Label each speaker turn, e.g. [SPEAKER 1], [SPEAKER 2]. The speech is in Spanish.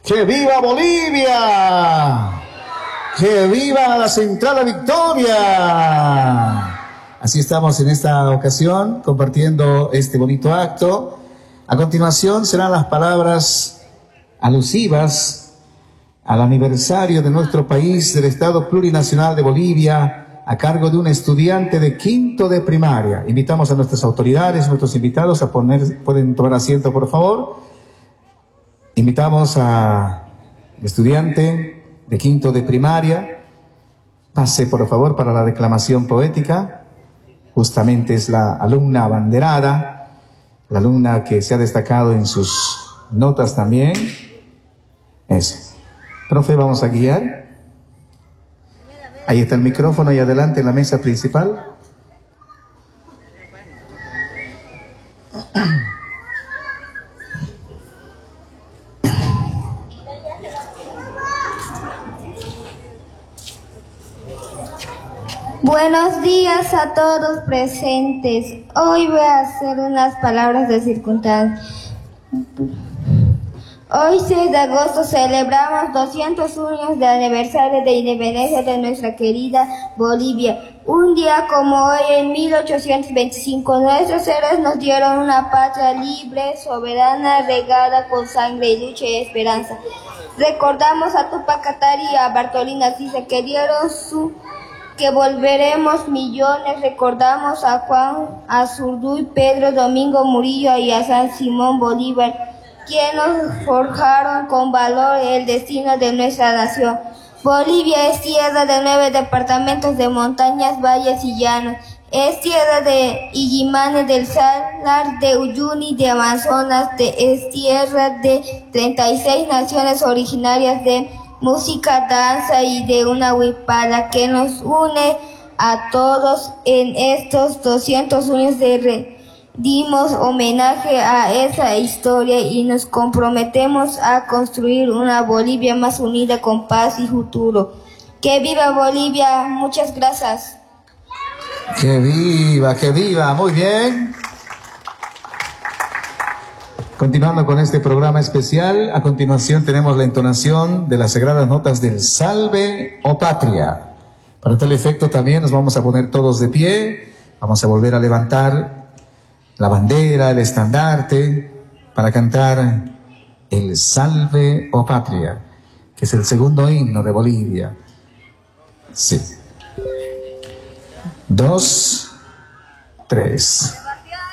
[SPEAKER 1] ¡Que viva Bolivia! ¡Que viva la Central Victoria! Así estamos en esta ocasión compartiendo este bonito acto. A continuación serán las palabras alusivas al aniversario de nuestro país, del Estado Plurinacional de Bolivia, a cargo de un estudiante de quinto de primaria. Invitamos a nuestras autoridades, nuestros invitados a pueden tomar asiento, por favor. Invitamos al estudiante de quinto de primaria. Pase, por favor, para la declamación poética. Justamente es la alumna abanderada, la alumna que se ha destacado en sus notas también. Eso. Profe, vamos a guiar. Ahí está el micrófono y adelante en la mesa principal.
[SPEAKER 2] Buenos días a todos presentes. Hoy voy a hacer unas palabras de circunstancia. Hoy 6 de agosto celebramos 201 años de aniversario de independencia de nuestra querida Bolivia. Un día como hoy, en 1825, nuestros héroes nos dieron una patria libre, soberana, regada con sangre, lucha y esperanza. Recordamos a Tupac Katari y a Bartolina Sisa, que dieron que volveremos millones. Recordamos a Juan Azurduy, Pedro Domingo Murillo y a San Simón Bolívar, quienes forjaron con valor el destino de nuestra nación. Bolivia es tierra de 9 departamentos de montañas, valles y llanos. Es tierra de Illimani, del Salar de Uyuni, de Amazonas. Es tierra de 36 naciones originarias de música, danza y de una huipala que nos une a todos. En estos 200 años dimos homenaje a esa historia y nos comprometemos a construir una Bolivia más unida, con paz y futuro. ¡Que viva Bolivia! Muchas gracias.
[SPEAKER 1] ¡Que viva, que viva! Muy bien. Continuando con este programa especial, a continuación tenemos la entonación de las sagradas notas del Salve, oh Patria. Para tal efecto también nos vamos a poner todos de pie, vamos a volver a levantar la bandera, el estandarte, para cantar el Salve, oh Patria, que es el segundo himno de Bolivia. Sí. 2, 3.